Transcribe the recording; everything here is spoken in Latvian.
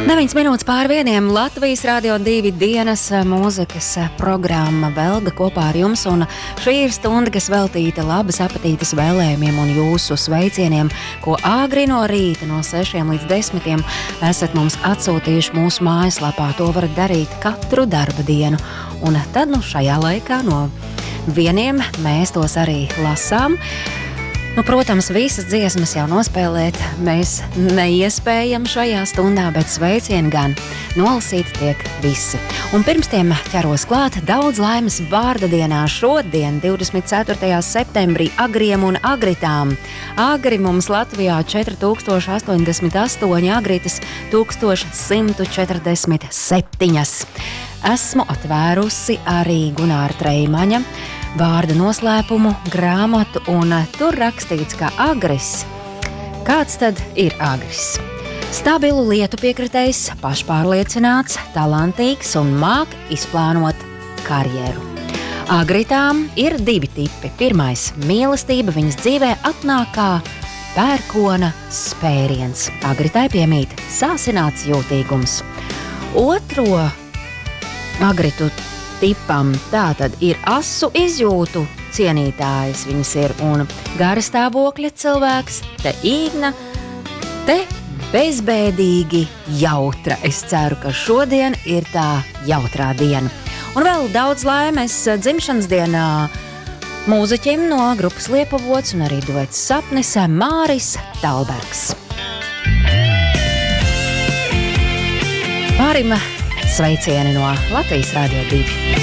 9 minūtes pār 1 Latvijas Radio 2 dienas mūzikas programma Velga kopā ar jums, un šī ir stunda, kas veltīta labas apetītes vēlējumiem un jūsu sveicieniem, ko āgri no rīta no 6 līdz 10 esat mums atsūtījuši mūsu mājaslapā. To varat darīt katru darba dienu, un tad šajā laikā no 1 mēs tos arī lasām. Protams, visas dziesmas jau nospēlēt mēs neiespējam šajā stundā, bet sveicieni gan nolasīti tiek visi. Un pirms tiem ķeros klāt daudz laimes vārda dienā šodien, 24. septembrī, agriem un agritām. Agri mums Latvijā 4088, agritas 1147. Esmu atvērusi arī Gunāra Treimaņa vārda noslēpumu grāmatu, un tur rakstīts, ka agris. Kāds tad ir agris? Stabilu lietu piekritējs, pašpārliecināts, talantīgs un māk izplānot karjeru. Agritām ir 2 tipi. Pirmais – mīlestība viņas dzīvē atnāk kā pērkona spēriens. Agritai piemīt sāsināts jūtīgums. Otro agritu tipam tātad ir asu izjūtu cienītājs viņas ir un gara stāvokļa cilvēks, te īgna, te bezbēdīgi jautra. Es ceru, ka šodien ir tā jautrā diena. Un vēl daudz laimes dzimšanas dienā mūziķim no grupas Liepavots un arī duets Sapnis Māris Talbergs. Mārim sveicieni no Latvijas Radio 2.